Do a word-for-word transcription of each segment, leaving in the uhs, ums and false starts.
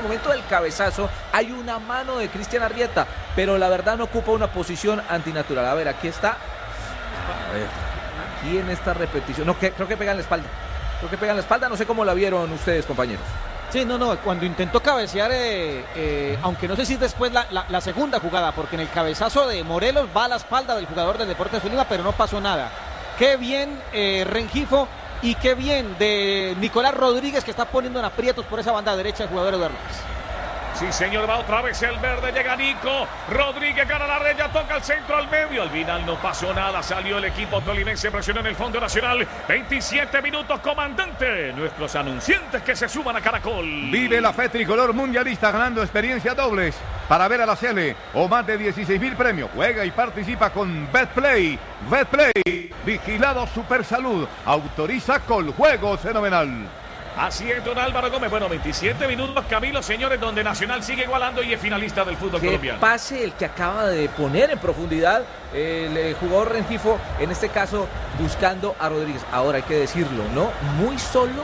momento del cabezazo hay una mano de Cristian Arrieta, pero la verdad no ocupa una posición antinatural. A ver, aquí está. A ver, aquí en esta repetición. No, que, creo que pega en la espalda. Creo que pega en la espalda. No sé cómo la vieron ustedes, compañeros. Sí, no, no, cuando intentó cabecear, eh, eh, aunque no sé si después la, la, la segunda jugada, porque en el cabezazo de Morelos va a la espalda del jugador del Deportes Tolima, pero no pasó nada. Qué bien eh, Rengifo y qué bien de Nicolás Rodríguez, que está poniendo en aprietos por esa banda derecha el jugador Eduardo López. Sí, señor, va otra vez el verde, llega Nico Rodríguez, gana la red, ya toca el centro al medio, al final no pasó nada, salió el equipo tolimense, presionó en el fondo nacional, veintisiete minutos, comandante, nuestros anunciantes que se suman a Caracol. Vive la fe tricolor mundialista ganando experiencia dobles para ver a la Sele o más de dieciséis mil premios, juega y participa con Betplay, Betplay, vigilado Supersalud, autoriza con juego fenomenal. Así es, don Álvaro Gómez. Bueno, veintisiete minutos, Camilo, señores, donde Nacional sigue igualando y es finalista del fútbol Qué colombiano. Pase el que acaba de poner en profundidad el eh, jugador Rengifo, en este caso buscando a Rodríguez. Ahora hay que decirlo, ¿no? Muy solo.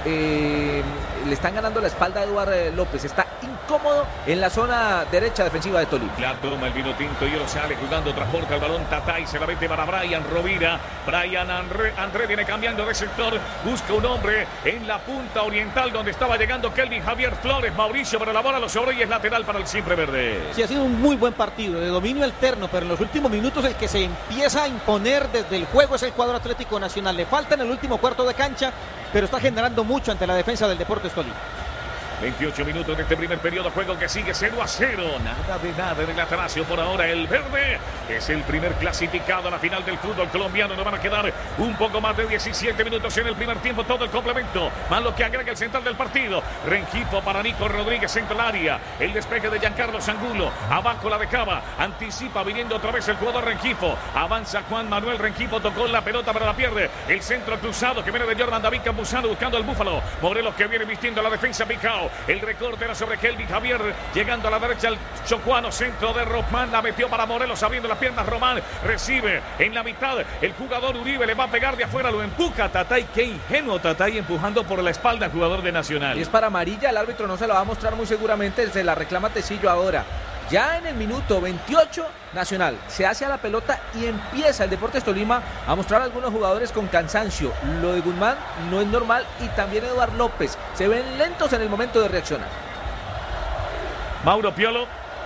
Eh, le están ganando la espalda a Eduardo López, está incómodo en la zona derecha defensiva de Tolima. La toma el vino tinto y lo sale jugando, transporta el balón Tatay, se la mete para Brian Rovira. Brian André, André viene cambiando de sector, busca un hombre en la punta oriental donde estaba llegando Kelvin Javier Flores. Mauricio para la bola, lo sobre y es lateral para el siempre verde. Sí, ha sido un muy buen partido de dominio alterno, pero en los últimos minutos el que se empieza a imponer desde el juego es el cuadro Atlético Nacional. Le falta en el último cuarto de cancha, pero está generando mucho ante la defensa del Deportes Tolima. veintiocho minutos de este primer periodo, juego que sigue cero a cero, nada de nada en el Atanasio por ahora. El verde es el primer clasificado a la final del fútbol colombiano. Nos van a quedar un poco más de diecisiete minutos en el primer tiempo, todo el complemento, más lo que agrega el central del partido. Rengifo para Nico Rodríguez, centro del área, el despeje de Giancarlo Angulo, abajo la dejaba, anticipa viniendo otra vez el jugador Rengifo, avanza Juan Manuel Rengifo, tocó la pelota pero la pierde, el centro cruzado que viene de Jordan David Campuzano buscando al Búfalo, Morelos que viene vistiendo la defensa Picao. El recorte era sobre Kelvin Javier, llegando a la derecha el chocuano, centro de Román, la metió para Morelos, abriendo las piernas Román, recibe en la mitad, el jugador Uribe le va a pegar de afuera, lo empuja Tatay, qué ingenuo Tatay empujando por la espalda al jugador de Nacional. Y es para amarilla, el árbitro no se la va a mostrar muy seguramente, se la reclama Tecillo ahora. Ya en el minuto veintiocho, Nacional se hace a la pelota y empieza el Deportes Tolima a mostrar a algunos jugadores con cansancio. Lo de Guzmán no es normal y también Eduardo López. Se ven lentos en el momento de reaccionar. Mauro Piolo.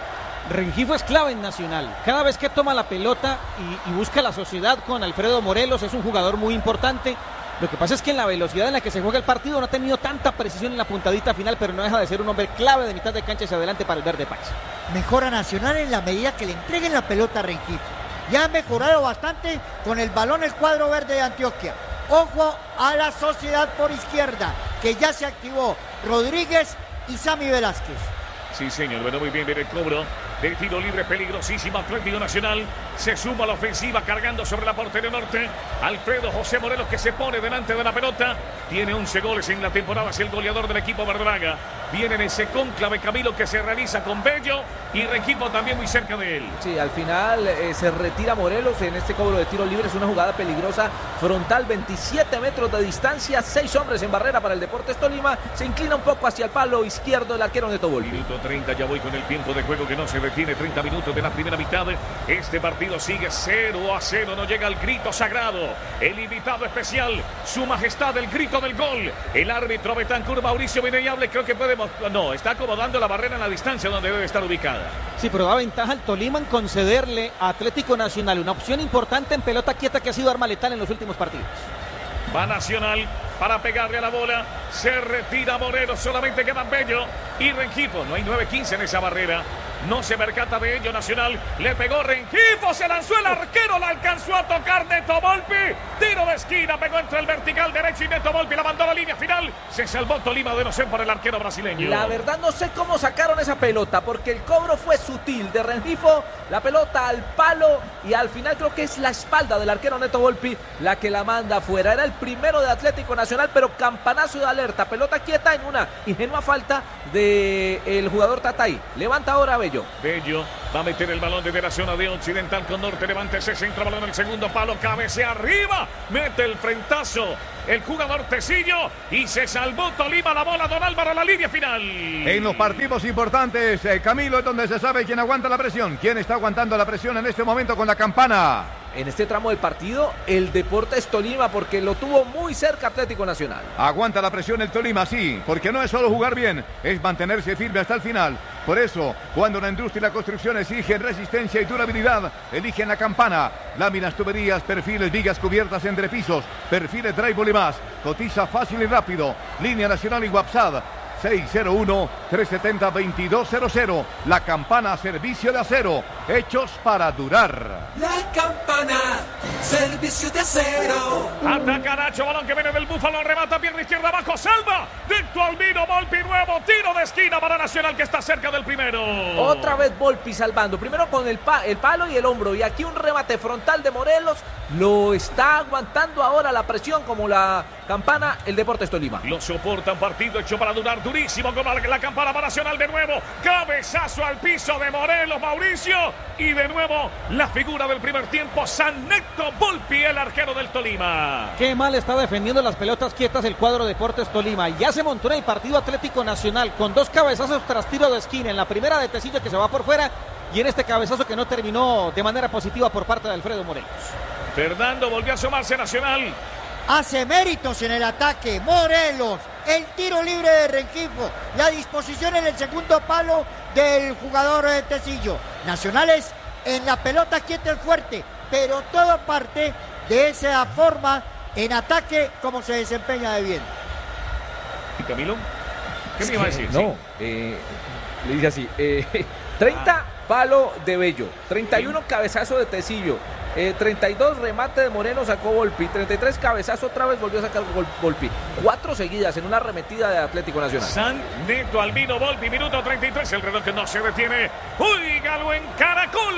Rengifo es clave en Nacional. Cada vez que toma la pelota y, y busca la sociedad con Alfredo Morelos, es un jugador muy importante. Lo que pasa es que en la velocidad en la que se juega el partido no ha tenido tanta precisión en la puntadita final, pero no deja de ser un hombre clave de mitad de cancha hacia adelante para el verde país. Mejora Nacional en la medida que le entreguen la pelota a Rengifo. Ya ha mejorado bastante con el balón el cuadro verde de Antioquia. Ojo a la sociedad por izquierda, que ya se activó Rodríguez y Sammy Velázquez. Sí, señor, bueno, muy bien, viene el cobro de tiro libre peligrosísimo. Atlético Nacional se suma a la ofensiva cargando sobre la portería norte. Alfredo José Morelos que se pone delante de la pelota. Tiene once goles en la temporada, es el goleador del equipo verdolaga. Viene en ese cónclave, Camilo, que se realiza con Bello y Rengifo también muy cerca de él. Sí, al final eh, se retira Morelos en este cobro de tiro libre. Es una jugada peligrosa, frontal, veintisiete metros de distancia, seis hombres en barrera para el Deportes Tolima. Se inclina un poco hacia el palo izquierdo el arquero Neto Volpi. Minuto treinta, ya voy con el tiempo de juego que no se detiene, treinta minutos de la primera mitad. Este partido sigue cero a cero, no llega el grito sagrado. El invitado especial, su majestad, el grito del gol. El árbitro Betancur Mauricio Vineyable, creo que podemos... No, está acomodando la barrera en la distancia donde debe estar ubicada. Sí, pero da ventaja al Tolima en concederle a Atlético Nacional una opción importante en pelota quieta que ha sido arma letal en los últimos partidos. Va Nacional para pegarle a la bola. Se retira Morelos, solamente quedan Bello y Rengifo. No hay nueve quince en esa barrera. No se percata de ello Nacional. Le pegó Rengifo, se lanzó el arquero, la alcanzó a tocar Neto Volpi. Tiro de esquina, pegó entre el vertical derecho y Neto Volpi la mandó a la línea final. Se salvó Tolima de no ser por el arquero brasileño. La verdad no sé cómo sacaron esa pelota, porque el cobro fue sutil de Rengifo, la pelota al palo y al final creo que es la espalda del arquero Neto Volpi la que la manda afuera. Era el primero de Atlético Nacional, pero campanazo de alerta, pelota quieta en una ingenua falta del jugador Tatay. Levanta ahora Bello. Bello Va a meter el balón desde la zona de occidental con norte. Levanta ese centro, balón en el segundo palo. Cabecea arriba. Mete el frentazo el jugador Tecillo y se salvó Tolima. La bola, Don Álvaro, la línea final. En los partidos importantes, eh, Camilo, es donde se sabe quién aguanta la presión. ¿Quién está aguantando la presión en este momento con la campana? En este tramo del partido, el Deportes Tolima, porque lo tuvo muy cerca Atlético Nacional. Aguanta la presión el Tolima, sí, porque no es solo jugar bien, es mantenerse firme hasta el final. Por eso, cuando la industria y la construcción exigen resistencia y durabilidad, eligen la campana. Láminas, tuberías, perfiles, vigas cubiertas entre pisos, perfiles drywall y más. Cotiza fácil y rápido. Línea nacional y WhatsApp seis cero uno, tres siete cero, dos dos cero cero. La campana, servicio de acero, hechos para durar. La campana, servicio de acero. Ataca Nacho, balón que viene del Búfalo, remata pierna izquierda abajo, salva. Dicto Albino, Volpi nuevo, tiro de esquina para Nacional que está cerca del primero. Otra vez Volpi salvando, primero con el, pa el palo y el hombro, y aquí un remate frontal de Morelos. Lo está aguantando ahora la presión como la campana, el Deportes Tolima. Lo soporta, un partido hecho para durar, durísimo con la, la campana para Nacional de nuevo. Cabezazo al piso de Morelos, Mauricio. Y de nuevo la figura del primer tiempo, San Neto Volpi, el arquero del Tolima. Qué mal está defendiendo las pelotas quietas el cuadro Deportes Tolima. Ya se montó en el partido Atlético Nacional con dos cabezazos tras tiro de esquina. En la primera de Tecillo que se va por fuera y en este cabezazo que no terminó de manera positiva por parte de Alfredo Morelos. Fernando volvió a asomarse Nacional. Hace méritos en el ataque, Morelos, el tiro libre de Rengifo, la disposición en el segundo palo del jugador de Tecillo. Nacionales en la pelota quieta y fuerte, pero todo parte de esa forma en ataque como se desempeña de bien. ¿Y Camilo? ¿Qué me iba a decir? No, Sí. eh, le dice así, eh, treinta palo de Bello, treinta y uno cabezazo de Tecillo, eh, treinta y dos remate de Moreno sacó Volpi, treinta y tres cabezazo otra vez volvió a sacar Volpi, cuatro seguidas en una arremetida de Atlético Nacional. San Neto Albino Volpi, minuto treinta y tres, el reloj que no se detiene. ¡Óigalo en Caracol!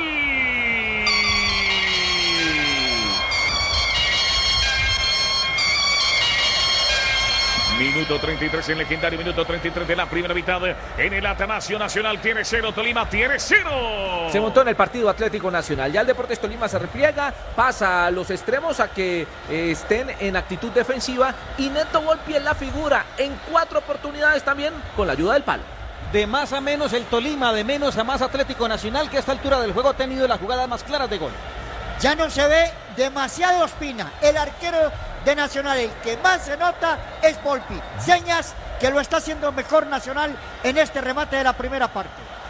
Minuto treinta y tres, en legendario minuto treinta y tres de la primera mitad. En el Atanasio, Nacional tiene cero, Tolima tiene cero. Se montó en el partido Atlético Nacional. Ya el Deportes Tolima se repliega, pasa a los extremos a que eh, estén en actitud defensiva. Y Neto Volpi en la figura en cuatro oportunidades también con la ayuda del palo. De más a menos el Tolima, de menos a más Atlético Nacional, que a esta altura del juego ha tenido las jugadas más claras de gol. Ya no se ve demasiado Ospina, el arquero de Nacional, el que más se nota es Volpi. Señas que lo está haciendo mejor Nacional en este remate de la primera parte.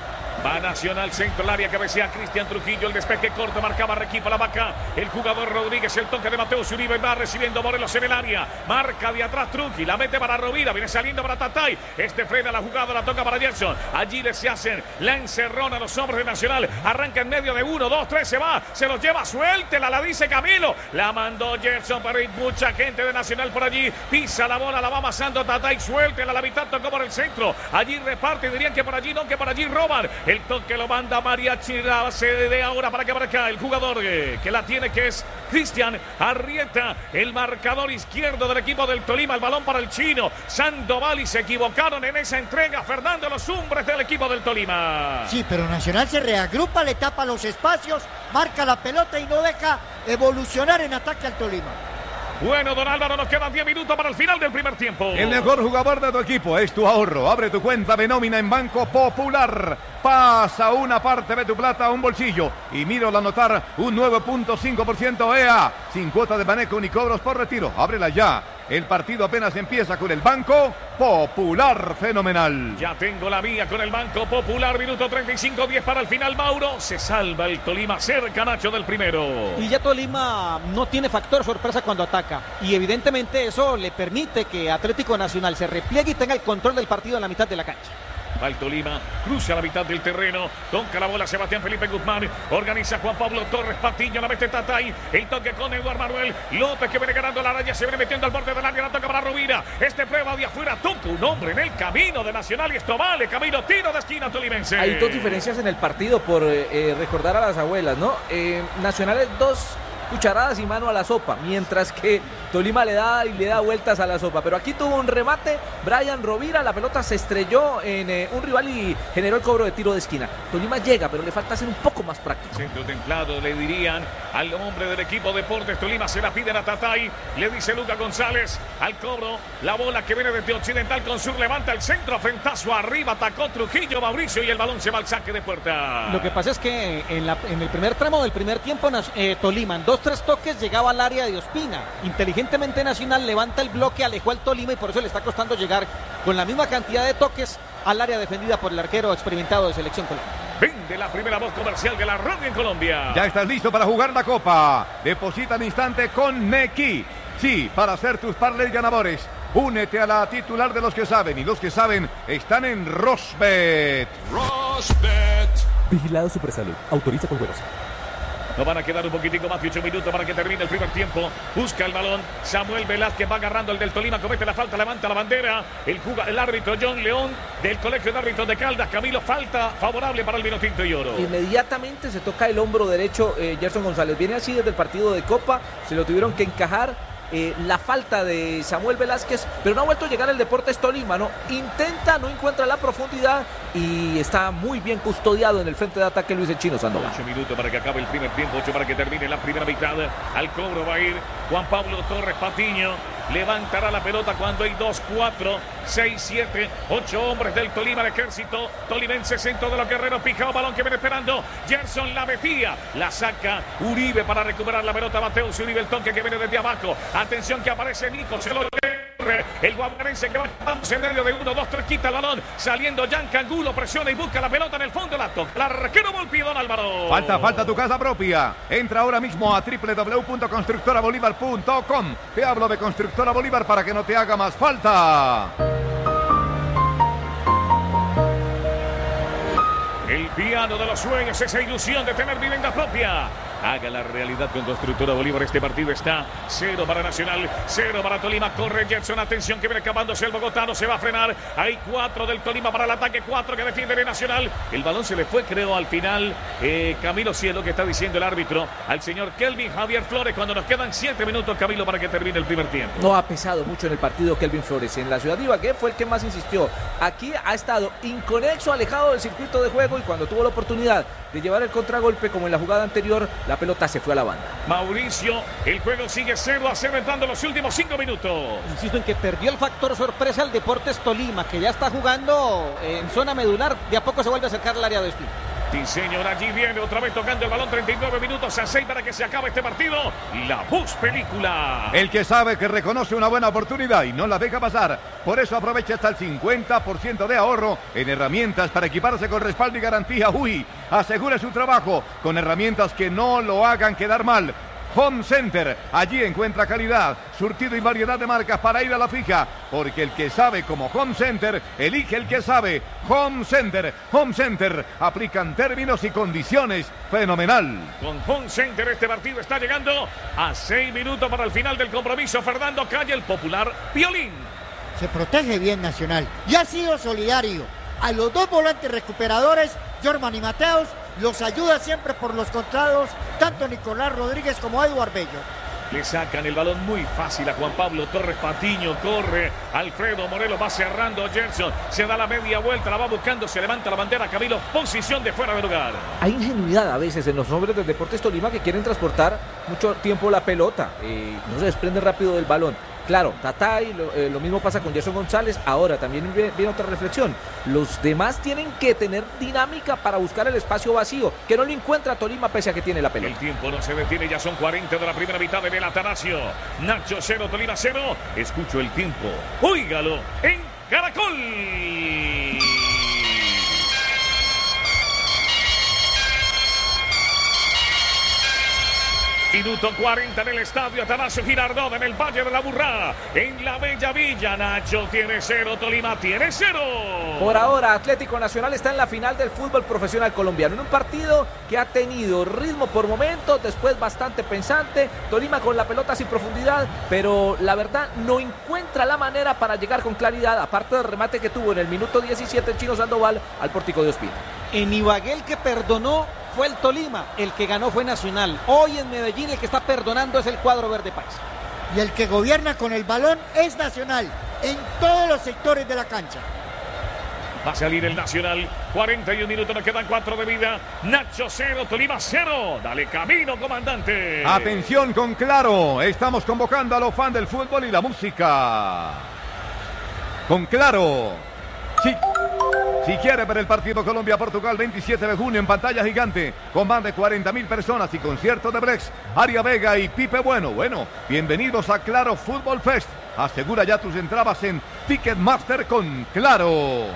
Va Nacional, centro al área, cabecea Cristian Trujillo, el despeje corto, marcaba Requipa la vaca, el jugador Rodríguez, el toque de Mateo Uribe, va recibiendo Morelos en el área, marca de atrás Trujillo, la mete para Rovira, viene saliendo para Tatay, este frena la jugada, la toca para Gerson, allí le se hacen la encerrona a los hombres de Nacional, arranca en medio de uno, dos, tres, se va, se los lleva, suéltela, la dice Camilo, la mandó Gerson para ir mucha gente de Nacional por allí, pisa la bola, la va amasando Tatay, suéltela, la mitad tocó por el centro, allí reparte, dirían que por allí no, que por allí roban. El toque lo manda Mariachi, la se de ahora para que para acá el jugador eh, que la tiene, que es Cristian Arrieta, el marcador izquierdo del equipo del Tolima, el balón para el chino Sandoval, y se equivocaron en esa entrega, Fernando, los hombres del equipo del Tolima. Sí, pero Nacional se reagrupa, le tapa los espacios, marca la pelota y no deja evolucionar en ataque al Tolima. Bueno, don Álvaro, nos quedan diez minutos para el final del primer tiempo. El mejor jugador de tu equipo es tu ahorro. Abre tu cuenta de nómina en Banco Popular. Pasa una parte de tu plata a un bolsillo y míralo anotar un nueve punto cinco por ciento E A. Sin cuota de manejo ni cobros por retiro. Ábrela ya. El partido apenas empieza con el Banco Popular. Fenomenal. Ya tengo la mía con el Banco Popular. Minuto treinta y cinco, diez para el final, Mauro. Se salva el Tolima, cerca Nacho del primero. Y ya Tolima no tiene factor sorpresa cuando ataca. Y evidentemente eso le permite que Atlético Nacional se repliegue y tenga el control del partido en la mitad de la cancha. Va el Tolima, cruza la mitad del terreno, toca la bola Sebastián Felipe Guzmán, organiza Juan Pablo Torres, Patiño, la mete Tatay, el toque con Eduardo Manuel López, que viene ganando la raya, se viene metiendo al borde del área, la toca para Rovira, este prueba de afuera, toca un hombre en el camino de Nacional y esto vale, camino, tiro de esquina tolimense. Hay dos diferencias en el partido por eh, recordar a las abuelas, ¿no? Eh, Nacional es dos cucharadas y mano a la sopa, mientras que Tolima le da y le da vueltas a la sopa. Pero aquí tuvo un remate Brian Rovira, la pelota se estrelló en eh, un rival y generó el cobro de tiro de esquina. Tolima llega, pero le falta ser un poco más práctico. Centro templado, le dirían al hombre del equipo Deportes Tolima, se la piden a Tatay, le dice Luca González al cobro, la bola que viene desde Occidental con Sur, levanta el centro, frentazo arriba, atacó Trujillo, Mauricio, y el balón se va al saque de puerta. Lo que pasa es que en, la, en el primer tramo del primer tiempo eh, Tolima en dos, tres toques llegaba al área de Ospina. Inteligentemente Nacional levanta el bloque, alejó al Tolima y por eso le está costando llegar con la misma cantidad de toques al área defendida por el arquero experimentado de Selección Colombia. Vende la primera voz comercial de la radio en Colombia. Ya estás listo para jugar la Copa. Deposita al instante con Nequi. Sí, para hacer tus parlays ganadores. Únete a la titular de los que saben, y los que saben están en Rosbet. Rosbet. Vigilado Supersalud. Autoriza con juegos. Nos van a quedar un poquitico más de ocho minutos para que termine el primer tiempo. Busca el balón. Samuel Velázquez va agarrando el del Tolima. Comete la falta, levanta la bandera. El, juga, el árbitro John León del Colegio de Árbitros de Caldas. Camilo, falta favorable para el Vinotinto y Oro. Inmediatamente se toca el hombro derecho eh, Gerson González. Viene así desde el partido de Copa. Se lo tuvieron que encajar. Eh, la falta de Samuel Velázquez, pero no ha vuelto a llegar el Deportes Tolima, ¿no? Intenta, no encuentra la profundidad y está muy bien custodiado en el frente de ataque Luis el Chino Sandoval. ocho minutos para que acabe el primer tiempo, ocho para que termine la primera mitad. Al cobro va a ir Juan Pablo Torres Patiño. Levantará la pelota cuando hay dos, cuatro, seis, siete, ocho hombres del Tolima, el ejército tolimense, centro de los guerreros, pijado, balón que viene esperando. Gerson la metía, la saca Uribe para recuperar la pelota. Mateus Uribe, el toque que viene desde abajo. Atención que aparece Nico, se lo el guaparense que va en medio de uno, dos, tres, quita el balón, saliendo Yanca Angulo, presiona y busca la pelota en el fondo, la toca, la arquero Volpi, don Álvaro. Falta, falta tu casa propia. Entra ahora mismo a w w w punto constructora bolívar punto com. Te hablo de Constructora Bolívar para que no te haga más falta. El piano de los sueños, esa ilusión de tener vivienda propia. Haga la realidad con Constructora Bolívar. Este partido está cero para Nacional, cero para Tolima. Corre Gerson, atención que viene acabándose el bogotano, se va a frenar. Hay cuatro del Tolima para el ataque, cuatro que defiende de Nacional. El balón se le fue, creo, al final. Eh, Camilo Cielo, que está diciendo el árbitro al señor Kelvin Javier Flores, cuando nos quedan siete minutos, Camilo, para que termine el primer tiempo. No ha pesado mucho en el partido Kelvin Flores. En la ciudad de Ibagué fue el que más insistió. Aquí ha estado inconexo, alejado del circuito de juego, y cuando tuvo la oportunidad de llevar el contragolpe, como en la jugada anterior, la pelota se fue a la banda. Mauricio, el juego sigue cero a cero entrando los últimos cinco minutos. Insisto en que perdió el factor sorpresa el Deportes Tolima, que ya está jugando en zona medular. De a poco se vuelve a acercar al área de Ospina. Sí, señor, allí viene otra vez tocando el balón. Treinta y nueve minutos a seis para que se acabe este partido. La Voz Película. El que sabe que reconoce una buena oportunidad y no la deja pasar. Por eso aprovecha hasta el cincuenta por ciento de ahorro en herramientas para equiparse con respaldo y garantía U I. Asegure su trabajo con herramientas que no lo hagan quedar mal. Home Center, allí encuentra calidad, surtido y variedad de marcas para ir a la fija, porque el que sabe como Home Center, elige el que sabe. Home Center, Home Center, aplican términos y condiciones, fenomenal. Con Home Center este partido está llegando a seis minutos para el final del compromiso. Fernando Calle, el popular violín. Se protege bien Nacional y ha sido solidario. A los dos volantes recuperadores, Jorman y Mateos, los ayuda siempre por los contrados, tanto Nicolás Rodríguez como Eduard Bello. Le sacan el balón muy fácil a Juan Pablo Torres Patiño, corre Alfredo Morelos, va cerrando Gerson, se da la media vuelta, la va buscando, se levanta la bandera, Camilo, posición de fuera de lugar. Hay ingenuidad a veces en los hombres del Deportes Tolima que quieren transportar mucho tiempo la pelota, eh, no se desprende rápido del balón. Claro, Tatay, lo, eh, lo mismo pasa con Gerson González. Ahora también viene otra reflexión. Los demás tienen que tener dinámica para buscar el espacio vacío, que no lo encuentra Tolima pese a que tiene la pelota. El tiempo no se detiene, ya son cuarenta de la primera mitad de el Atanasio. Nacho cero, Tolima cero. Escucho el tiempo. Óigalo en Caracol. Minuto cuarenta en el estadio Atanasio Girardot, en el Valle de la Burrá, en la Bella Villa. Nacho tiene cero, Tolima tiene cero. Por ahora, Atlético Nacional está en la final del fútbol profesional colombiano, en un partido que ha tenido ritmo por momentos, después bastante pensante, Tolima con la pelota sin profundidad, pero la verdad no encuentra la manera para llegar con claridad, aparte del remate que tuvo en el minuto diecisiete el Chino Sandoval al pórtico de Ospina. En Ibagué el que perdonó fue el Tolima, el que ganó fue Nacional. Hoy en Medellín el que está perdonando es el cuadro verde paisa. Y el que gobierna con el balón es Nacional, en todos los sectores de la cancha. Va a salir el Nacional. cuarenta y un minutos, nos quedan cuatro de vida. Nacho cero, Tolima cero. Dale camino, comandante. Atención con Claro. Estamos convocando a los fans del fútbol y la música. Con Claro. Sí. Si quiere ver el partido Colombia-Portugal veintisiete de junio en pantalla gigante, con más de cuarenta mil personas y concierto de Brex, Aria Vega y Pipe Bueno. Bueno, bienvenidos a Claro Fútbol Fest. Asegura ya tus entradas en Ticketmaster con Claro.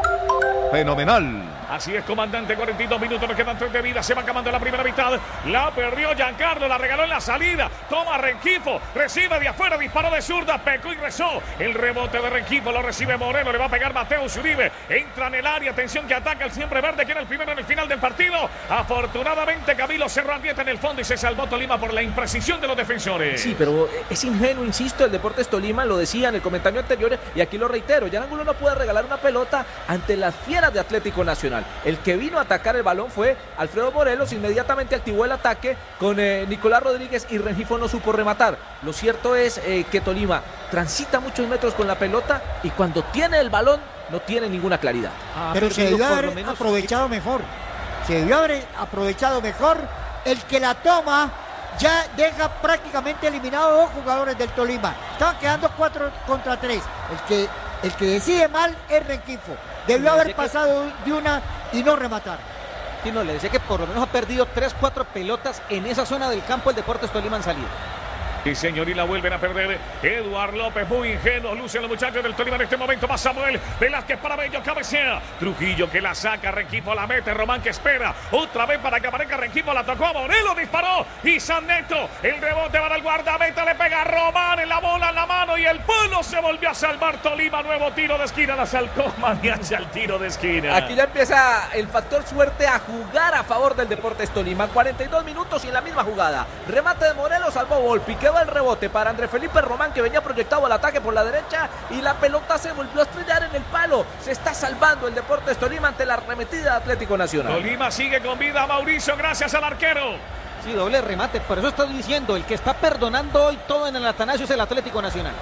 Fenomenal. Así es, comandante, cuarenta y dos minutos, nos quedan tres de vida, se va acabando la primera mitad, la perdió Giancarlo, la regaló en la salida, toma Rengifo, recibe de afuera, disparó de zurda, pecó y rezó, el rebote de Rengifo, lo recibe Moreno, le va a pegar Mateo Uribe, entra en el área, atención que ataca el siempre verde, que era el primero en el final del partido, afortunadamente Camilo cerró Andieta en el fondo y se salvó Tolima por la imprecisión de los defensores. Sí, pero es ingenuo, insisto, el Deportes Tolima, lo decía en el comentario anterior y aquí lo reitero, Jan Angulo no puede regalar una pelota ante las fieras de Atlético Nacional. El que vino a atacar el balón fue Alfredo Morelos, inmediatamente activó el ataque con eh, Nicolás Rodríguez y Rengifo no supo rematar. Lo cierto es eh, que Tolima transita muchos metros con la pelota y cuando tiene el balón no tiene ninguna claridad. Ah, pero se debió haber menos... aprovechado mejor. Se debió haber aprovechado mejor. El que la toma ya deja prácticamente eliminados dos jugadores del Tolima. Estaban quedando cuatro contra tres. El que, el que decide mal es Rengifo. Debió haber pasado de una y no rematar. Sí, no, le decía que por lo menos ha perdido tres, cuatro pelotas en esa zona del campo el Deportes Tolima en salida. Sí, señor, y la vuelven a perder. Eduard López, muy ingenuo, lucen los muchachos del Tolima en este momento. Va Samuel Velázquez para Bello, cabecea. Trujillo que la saca, Rengifo la mete, Román que espera. Otra vez para que aparezca Rengifo, la tocó a Morelos, disparó. Y San Neto, el rebote para el guardameta, le pega a Román en la bola, en la mano y el palo se volvió a salvar Tolima. Nuevo tiro de esquina, la salcó Maniacha el tiro de esquina. Aquí ya empieza el factor suerte a jugar a favor del Deportes Tolima. cuarenta y dos minutos y en la misma jugada. Remate de Morelos, salvó Volpi, quedó el rebote para Andrés Felipe Román, que venía proyectado al ataque por la derecha y la pelota se volvió a estrellar en el palo. Se está salvando el Deportes Tolima ante la arremetida de Atlético Nacional. Tolima sigue con vida, Mauricio, gracias al arquero. Sí, doble remate, por eso estoy diciendo, el que está perdonando hoy todo en el Atanasio es el Atlético Nacional.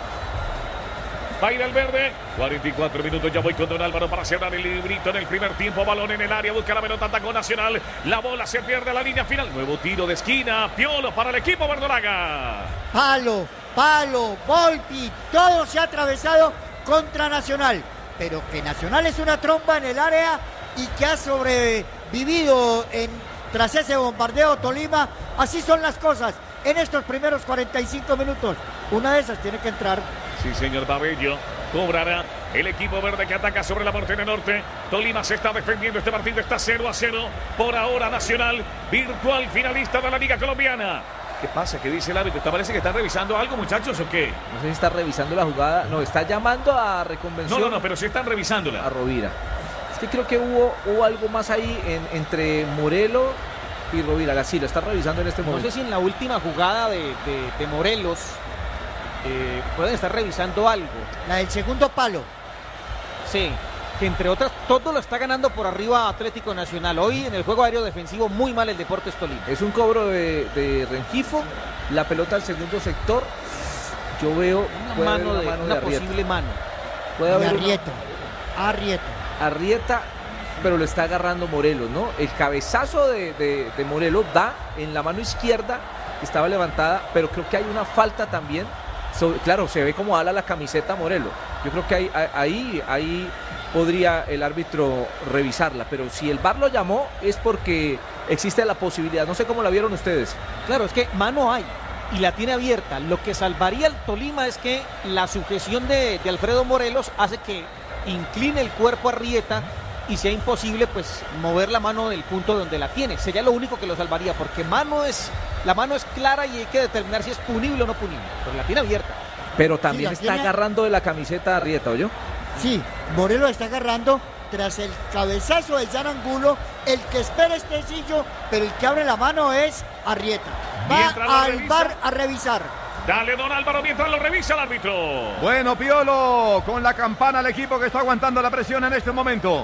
Va a ir el verde, cuarenta y cuatro minutos, ya voy con Don Álvaro para cerrar el librito en el primer tiempo, balón en el área, busca la pelota, atacó Nacional, la bola se pierde a la línea final, nuevo tiro de esquina, Piolo para el equipo verdolaga. Palo, palo, Volpi, todo se ha atravesado contra Nacional, pero que Nacional es una tromba en el área y que ha sobrevivido en, tras ese bombardeo Tolima, así son las cosas en estos primeros cuarenta y cinco minutos, una de esas tiene que entrar. Sí, señor Babello. Cobrará el equipo verde que ataca sobre la portería norte. Tolima se está defendiendo. Este partido está cero a cero. Por ahora Nacional, virtual finalista de la Liga Colombiana. ¿Qué pasa? ¿Qué dice el árbitro? ¿Te parece que está revisando algo, muchachos, o qué? No sé si está revisando la jugada. No, está llamando a reconvención. No, no, no, pero sí están revisándola. A Rovira. Es que creo que hubo, hubo algo más ahí en, entre Morelos y Rovira. Sí, lo está revisando en este momento. No sé si en la última jugada de, de, de Morelos Eh, pueden estar revisando algo. La del segundo palo. Sí, que entre otras todo lo está ganando por arriba Atlético Nacional. Hoy en el juego aéreo defensivo muy mal el Deportes Tolima. Es un cobro de, de Rengifo, la pelota al segundo sector. Yo veo una mano, de, mano una de posible mano. Puede haber Arrieta. Una... Arrieta. Arrieta, pero lo está agarrando Morelos, ¿no? El cabezazo de, de, de Morelos da en la mano izquierda, estaba levantada, pero creo que hay una falta también. So, claro, se ve como ala la camiseta Morelos. Yo creo que ahí, ahí, ahí podría el árbitro revisarla, pero si el V A R lo llamó es porque existe la posibilidad. No sé cómo la vieron ustedes. Claro, es que mano hay y la tiene abierta. Lo que salvaría al Tolima es que la sujeción de, de Alfredo Morelos hace que incline el cuerpo a Arrieta y sea imposible pues mover la mano del punto donde la tiene. Sería lo único que lo salvaría, porque mano es la mano es clara y hay que determinar si es punible o no punible, pero la tiene abierta. Pero también sí, está tiene... agarrando de la camiseta Arrieta, ¿oyó? Sí, Morelos está agarrando tras el cabezazo de Jan Angulo. El que espera este sencillo, pero el que abre la mano es Arrieta. Va al V A R a revisar. Dale, don Álvaro, mientras lo revisa el árbitro. Bueno, Piolo, con la campana al equipo que está aguantando la presión en este momento.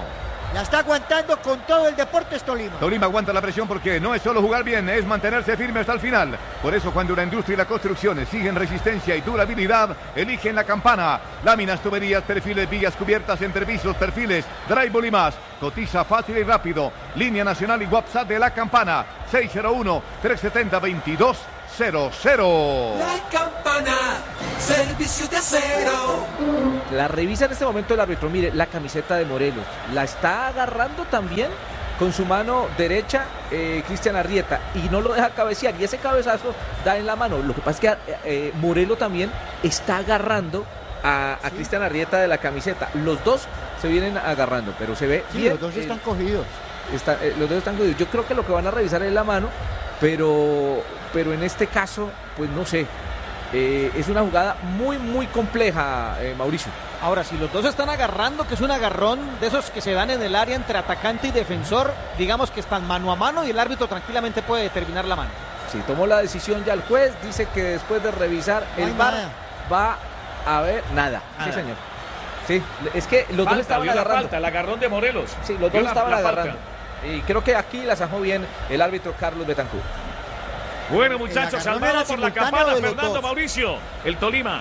La está aguantando con todo el Deportes Tolima. Tolima aguanta la presión porque no es solo jugar bien, es mantenerse firme hasta el final. Por eso cuando la industria y la construcción exigen resistencia y durabilidad, eligen la Campana. Láminas, tuberías, perfiles, vigas cubiertas, entrepisos, perfiles, drywall y más. Cotiza fácil y rápido. Línea nacional y WhatsApp de la Campana. seis cero uno, tres siete cero, veintidós cero cero. La Campana, servicio de acero. La revisa en este momento el árbitro. Mire, la camiseta de Morelos. La está agarrando también con su mano derecha eh, Cristian Arrieta. Y no lo deja cabecear. Y ese cabezazo da en la mano. Lo que pasa es que eh, Morelos también está agarrando a, a ¿Sí? Cristian Arrieta de la camiseta. Los dos se vienen agarrando, pero se ve sí, bien. Los dos eh, están cogidos. Está, eh, los dos están cogidos. Yo creo que lo que van a revisar es la mano. Pero, pero en este caso, pues no sé. Eh, es una jugada muy, muy compleja, eh, Mauricio. Ahora, si los dos están agarrando, que es un agarrón de esos que se dan en el área entre atacante y defensor, digamos que están mano a mano y el árbitro tranquilamente puede determinar la mano. Sí, tomó la decisión ya el juez, dice que después de revisar no el V A R nada. va a ver nada. nada. Sí, señor. Sí, es que los falta, dos estaban vio agarrando. La falta, el agarrón de Morelos. Sí, los dos la, estaban la agarrando. Y creo que aquí la zanjó bien el árbitro Carlos Betancourt. Bueno, muchachos, salvado por la Campana, Fernando dos. Mauricio, el Tolima.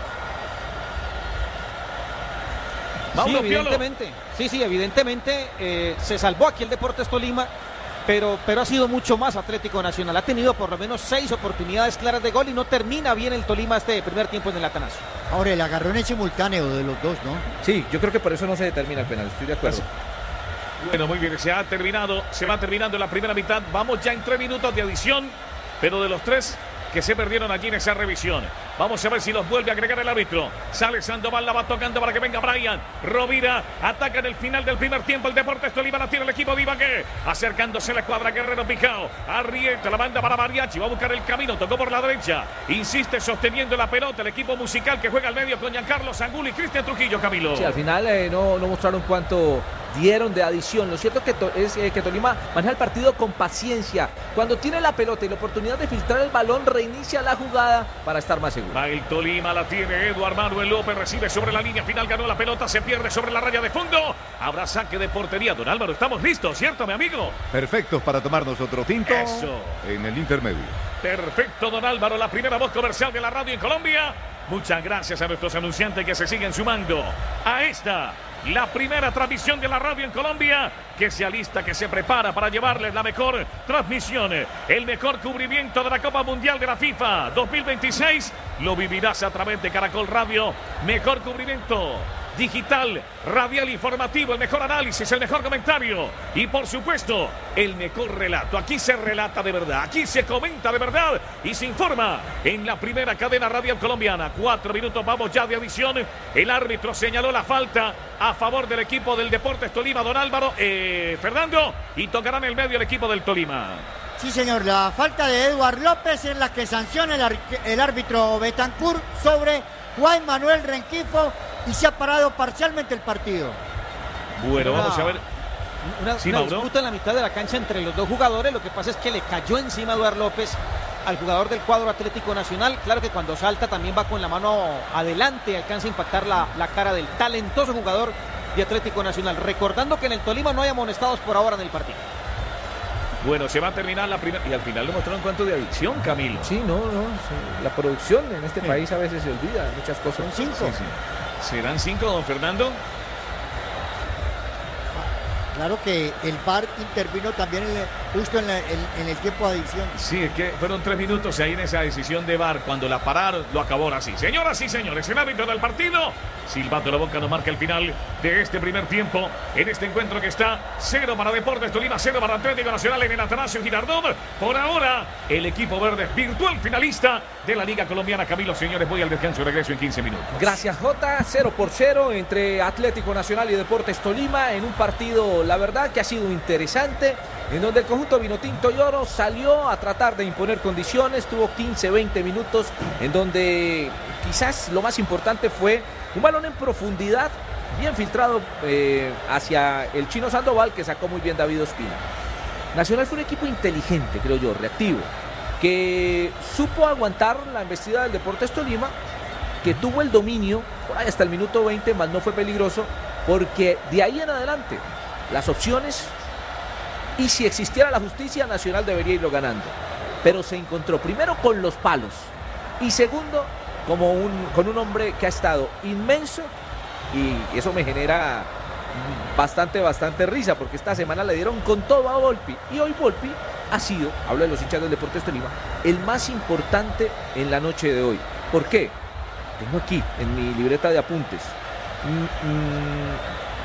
Sí, evidentemente, sí, sí, evidentemente eh, se salvó aquí el Deportes Tolima, pero, pero ha sido mucho más Atlético Nacional. Ha tenido por lo menos seis oportunidades claras de gol y no termina bien el Tolima este primer tiempo en el Atanasio. Ahora, el agarrón es simultáneo de los dos, ¿no? Sí, yo creo que por eso no se determina el penal, estoy de acuerdo. Bueno, muy bien, se ha terminado, se va terminando la primera mitad. Vamos ya en tres minutos de adición, pero de los tres que se perdieron allí en esa revisión. Vamos a ver si los vuelve a agregar el árbitro. Sale Sandoval, la va tocando para que venga Brian. Rovira ataca en el final del primer tiempo. El Deportes Tolima la tiene el equipo de Ibagué. Acercándose la cuadra Guerrero Pijao. Arrieta la manda para Mariachi. Va a buscar el camino. Tocó por la derecha. Insiste sosteniendo la pelota. El equipo musical que juega al medio con Giancarlo Zangulo y Cristian Trujillo, Camilo. Sí, al final eh, no, no mostraron cuánto dieron de adición. Lo cierto que to, es eh, que Tolima maneja el partido con paciencia. Cuando tiene la pelota y la oportunidad de filtrar el balón, reinicia la jugada para estar más seguro. Va el Tolima, la tiene Eduard Manuel López, recibe sobre la línea final, ganó la pelota, se pierde sobre la raya de fondo. Habrá saque de portería. Don Álvaro, estamos listos, ¿cierto, mi amigo? Perfectos para tomarnos otro tinto. Eso. En el intermedio. Perfecto, don Álvaro, la primera voz comercial de la radio en Colombia. Muchas gracias a nuestros anunciantes que se siguen sumando a esta, la primera transmisión de la radio en Colombia, que se alista, que se prepara para llevarles la mejor transmisión, el mejor cubrimiento de la Copa Mundial de la FIFA dos mil veintiséis. Lo vivirás a través de Caracol Radio. Mejor cubrimiento digital, radial, informativo, el mejor análisis, el mejor comentario y por supuesto el mejor relato. Aquí se relata de verdad, aquí se comenta de verdad y se informa en la primera cadena radial colombiana. Cuatro minutos, vamos ya de adición. El árbitro señaló la falta a favor del equipo del Deportes Tolima, don Álvaro, eh, Fernando, y tocará en el medio el equipo del Tolima. Sí, señor, la falta de Eduard López es la que sanciona el, el árbitro Betancourt sobre Juan Manuel Rengifo y se ha parado parcialmente el partido. Bueno, una, vamos a ver. Una, sí, una disputa en la mitad de la cancha entre los dos jugadores. Lo que pasa es que le cayó encima Eduard López al jugador del cuadro Atlético Nacional. Claro que cuando salta también va con la mano adelante, alcanza a impactar la, la cara del talentoso jugador de Atlético Nacional. Recordando que en el Tolima no hay amonestados por ahora en el partido. Bueno, se va a terminar la primera. Y al final le mostraron cuánto de adicción, Camilo. Sí, no, no. Sí. La producción en este sí. país a veces se olvida de muchas cosas. Son cinco. Sí, sí. ¿Serán cinco, don Fernando? Claro que el V A R intervino también en el, justo en, la, en, en el tiempo de adición. Sí, es que fueron tres minutos ahí en esa decisión de V A R. Cuando la pararon, lo acabó así. Señoras y señores, el árbitro del partido, silbato la boca, nos marca el final de este primer tiempo. En este encuentro que está cero para Deportes Tolima, cero para Atlético Nacional en el Atanasio Girardot. Por ahora, el equipo verde virtual finalista de la Liga Colombiana. Camilo, señores, voy al descanso y regreso en quince minutos. Gracias, Jota. cero por cero entre Atlético Nacional y Deportes Tolima en un partido, la verdad, que ha sido interesante, en donde el conjunto vinotinto y oro salió a tratar de imponer condiciones. Tuvo quince, veinte minutos en donde quizás lo más importante fue un balón en profundidad, bien filtrado eh, hacia el Chino Sandoval, que sacó muy bien David Ospina. Nacional fue un equipo inteligente, creo yo, reactivo, que supo aguantar la embestida del Deportes Tolima, que tuvo el dominio por ahí hasta el minuto veinte, más no fue peligroso, porque de ahí en adelante las opciones y si existiera la justicia, Nacional debería irlo ganando. Pero se encontró primero con los palos y segundo como un, con un hombre que ha estado inmenso y eso me genera bastante, bastante risa porque esta semana le dieron con todo a Volpi y hoy Volpi ha sido, hablo de los hinchas del Deportes Tolima, el más importante en la noche de hoy. ¿Por qué? Tengo aquí en mi libreta de apuntes. Mm, mm,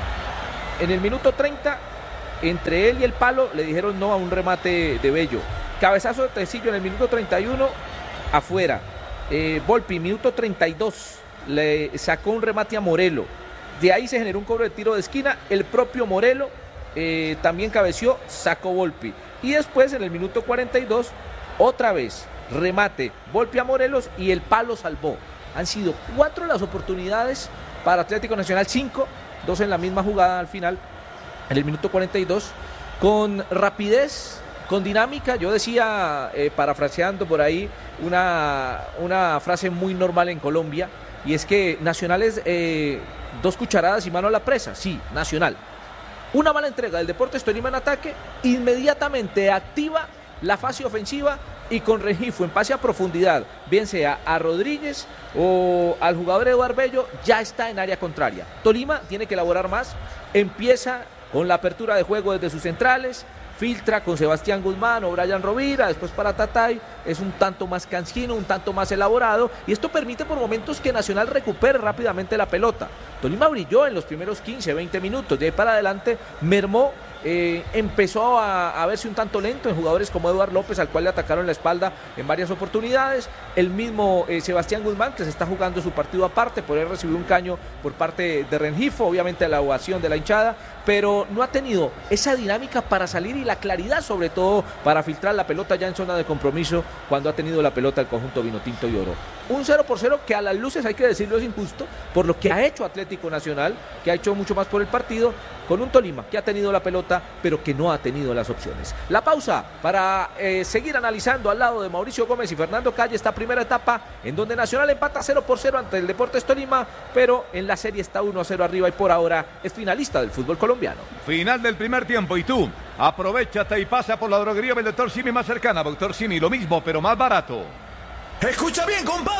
en el minuto treinta, entre él y el palo le dijeron no a un remate de Bello. Cabezazo de Tecillo en el minuto treinta y uno, afuera. Eh, Volpi, minuto treinta y dos, le sacó un remate a Morelo. De ahí se generó un cobro de tiro de esquina. El propio Morelo eh, también cabeció, sacó Volpi. Y después en el minuto cuarenta y dos, otra vez, remate, Volpi a Morelos y el palo salvó. Han sido cuatro las oportunidades para Atlético Nacional, cinco, dos en la misma jugada al final, en el minuto cuarenta y dos, con rapidez, con dinámica. Yo decía, eh, parafraseando por ahí, una, una frase muy normal en Colombia, y es que Nacional es eh, dos cucharadas y mano a la presa. Sí, Nacional. Una mala entrega del Deportes Tolima en ataque, inmediatamente activa la fase ofensiva y con Rengifo en pase a profundidad, bien sea a Rodríguez o al jugador Eduardo Bello, ya está en área contraria. Tolima tiene que elaborar más, empieza con la apertura de juego desde sus centrales, filtra con Sebastián Guzmán o Brian Rovira, después para Tatay, es un tanto más cansino, un tanto más elaborado, y esto permite por momentos que Nacional recupere rápidamente la pelota. Tolima brilló en los primeros quince, veinte minutos, de ahí para adelante mermó, eh, empezó a, a verse un tanto lento en jugadores como Eduardo López, al cual le atacaron la espalda en varias oportunidades, el mismo eh, Sebastián Guzmán, que se está jugando su partido aparte, por él recibió un caño por parte de Rengifo, obviamente la ovación de la hinchada, pero no ha tenido esa dinámica para salir y la claridad sobre todo para filtrar la pelota ya en zona de compromiso cuando ha tenido la pelota el conjunto vinotinto y oro. Un cero por cero que a las luces, hay que decirlo, es injusto por lo que ha hecho Atlético Nacional, que ha hecho mucho más por el partido, con un Tolima que ha tenido la pelota pero que no ha tenido las opciones. La pausa para eh, seguir analizando al lado de Mauricio Gómez y Fernando Calle esta primera etapa en donde Nacional empata cero por cero ante el Deportes Tolima, pero en la serie está uno a cero arriba y por ahora es finalista del fútbol colombiano. Final del primer tiempo y tú, aprovéchate y pasa por la droguería del doctor Simi más cercana. doctor Simi, lo mismo pero más barato. Escucha bien, compadre.